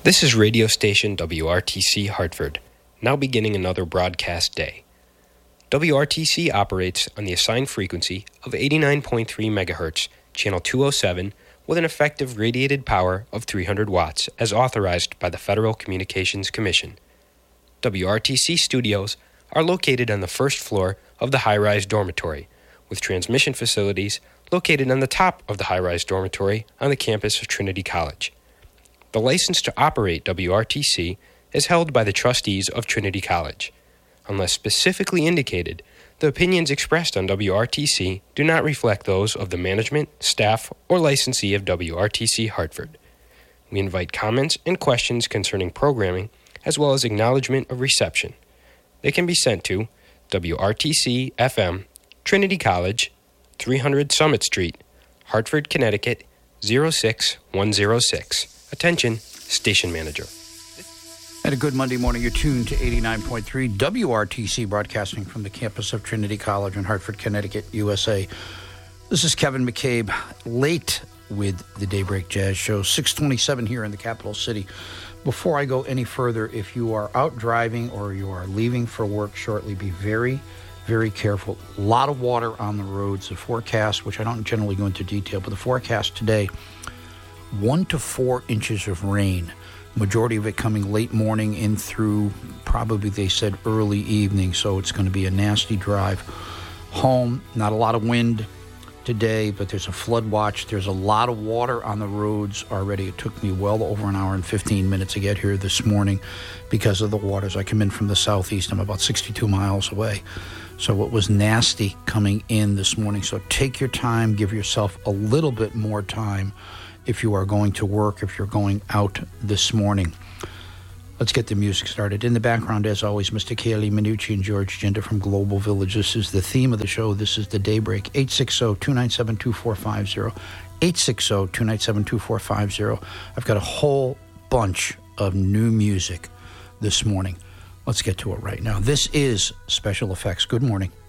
This is radio station WRTC Hartford, now beginning another broadcast day. WRTC operates on the assigned frequency of 89.3 MHz, channel 207, with an effective radiated power of 300 watts as authorized by the Federal Communications Commission. WRTC studios are located on the first floor of the high-rise dormitory, with transmission facilities located on the top of the high-rise dormitory on the campus of Trinity College. The license to operate WRTC is held by the trustees of Trinity College. Unless specifically indicated, the opinions expressed on WRTC do not reflect those of the management, staff, or licensee of WRTC Hartford. We invite comments and questions concerning programming, as well as acknowledgement of reception. They can be sent to WRTC FM, Trinity College, 300 Summit Street, Hartford, Connecticut, 06106. Attention, station manager. And a good Monday morning. You're tuned to 89.3 WRTC, broadcasting from the campus of Trinity College in Hartford, Connecticut, USA. This is Kevin McCabe, late with the Daybreak Jazz Show, 6:27 here in the capital city. Before I go any further, if you are out driving or you are leaving for work shortly, be very, very careful. A lot of water on the roads. The forecast, which I don't generally go into detail, but the forecast today, 1 to 4 inches of rain. Majority of it coming late morning in through probably, they said, early evening. So it's going to be a nasty drive home. Not a lot of wind today, but there's a flood watch. There's a lot of water on the roads already. It took me well over an hour and 15 minutes to get here this morning because of the waters. I come in from the southeast. I'm about 62 miles away. So it was nasty coming in this morning. So take your time. Give yourself a little bit more time if you are going to work, if you're going out this morning. Let's get the music started. In the background, as always, Mr. Kaylee Minucci and George Genda from Global Village. This is the theme of the show. This is the Daybreak. 860-297-2450. 860-297-2450. I've got a whole bunch of new music this morning. Let's get to it right now. This is Special Effects. Good morning.